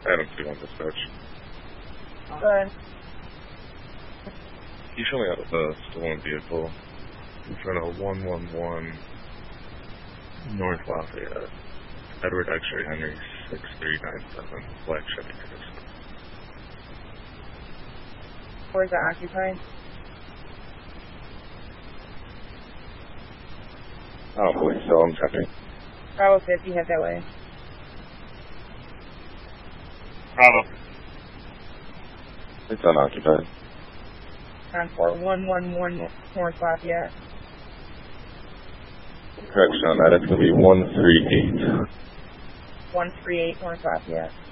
Adam 2 on dispatch. Good. Can you show me out of the stolen vehicle in front of 111 North Lafayette? Edward X-Ray Henry 6397, black Chevy Cruze. Where's that occupied? I don't believe so, I'm checking. Bravo 50, head that way. Bravo. It's unoccupied. On 4111 North Lafayette. Correction on that, it's going to be 138. 138 North Lafayette.